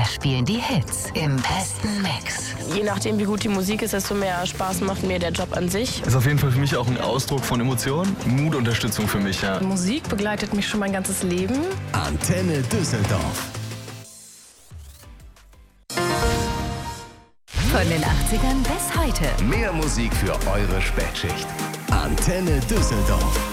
Wir spielen die Hits im besten Mix. Je nachdem, wie gut die Musik ist, desto mehr Spaß macht mir der Job an sich. Ist auf jeden Fall für mich auch ein Ausdruck von Emotionen, Mutunterstützung für mich, ja. Musik begleitet mich schon mein ganzes Leben. Antenne Düsseldorf. Von den 80ern bis heute. Mehr Musik für eure Spätschicht. Antenne Düsseldorf.